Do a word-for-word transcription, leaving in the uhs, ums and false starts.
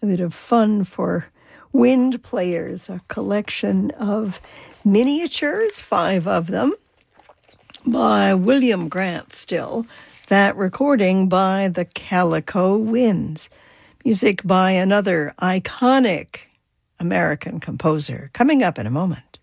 a bit of fun for wind players, a collection of miniatures, five of them, by William Grant Still. That recording by the Calico Winds. Music by another iconic American composer. Coming up in a moment.